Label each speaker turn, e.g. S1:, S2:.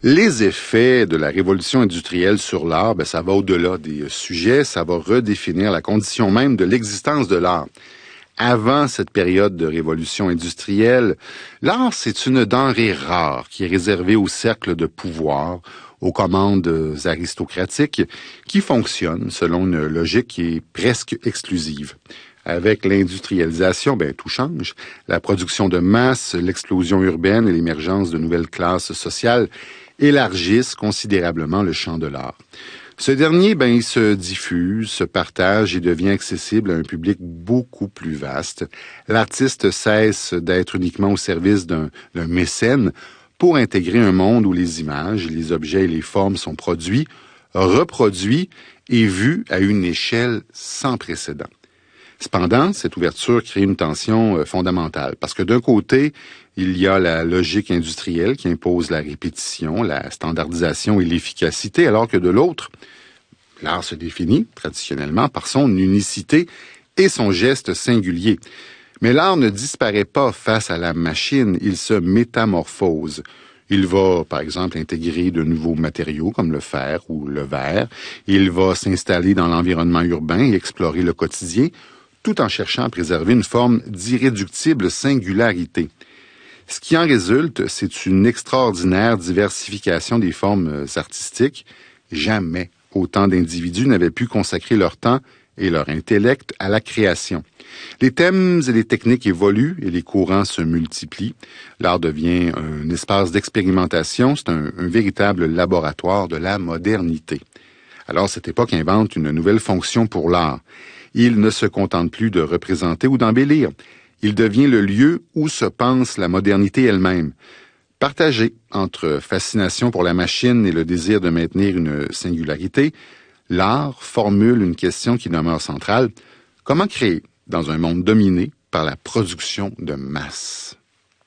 S1: Les effets de la révolution industrielle sur l'art, ça va au-delà des sujets, ça va redéfinir la condition même de l'existence de l'art. Avant cette période de révolution industrielle, l'art, c'est une denrée rare qui est réservée au cercle de pouvoir, aux commandes aristocratiques, qui fonctionnent selon une logique qui est presque exclusive. Avec l'industrialisation, tout change. La production de masse, l'explosion urbaine et l'émergence de nouvelles classes sociales élargissent considérablement le champ de l'art. Ce dernier, il se diffuse, se partage et devient accessible à un public beaucoup plus vaste. L'artiste cesse d'être uniquement au service d'un mécène pour intégrer un monde où les images, les objets et les formes sont produits, reproduits et vus à une échelle sans précédent. Cependant, cette ouverture crée une tension fondamentale parce que d'un côté, il y a la logique industrielle qui impose la répétition, la standardisation et l'efficacité, alors que de l'autre, l'art se définit traditionnellement par son unicité et son geste singulier. Mais l'art ne disparaît pas face à la machine, il se métamorphose. Il va, par exemple, intégrer de nouveaux matériaux comme le fer ou le verre. Il va s'installer dans l'environnement urbain et explorer le quotidien, tout en cherchant à préserver une forme d'irréductible singularité. Ce qui en résulte, c'est une extraordinaire diversification des formes artistiques. Jamais autant d'individus n'avaient pu consacrer leur temps et leur intellect à la création. Les thèmes et les techniques évoluent et les courants se multiplient. L'art devient un espace d'expérimentation, c'est un véritable laboratoire de la modernité. Alors, cette époque invente une nouvelle fonction pour l'art. Il ne se contente plus de représenter ou d'embellir. Il devient le lieu où se pense la modernité elle-même. Partagé entre fascination pour la machine et le désir de maintenir une singularité, l'art formule une question qui demeure centrale. Comment créer dans un monde dominé par la production de masse?